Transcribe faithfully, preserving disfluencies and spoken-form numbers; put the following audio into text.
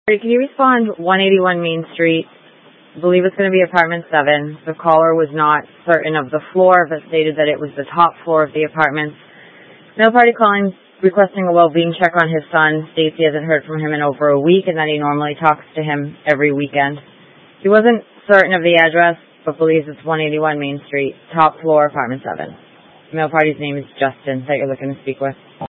Can you respond one eighty-one Main Street? I believe it's going to be apartment seven. The caller was not certain of the floor, but stated that it was the top floor of the apartment. Mail Party calling, requesting a well-being check on his son. States he hasn't heard from him in over a week and that he normally talks to him every weekend. He wasn't certain of the address, but believes it's one eighty-one Main Street, top floor, apartment seven. Mail Party's name is Justin, that you're looking to speak with.